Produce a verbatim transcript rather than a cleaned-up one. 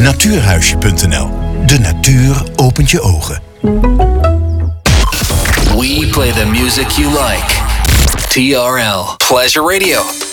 Natuurhuisje punt n l. De natuur opent je ogen. We play the music you like. T R L Pleasure Radio.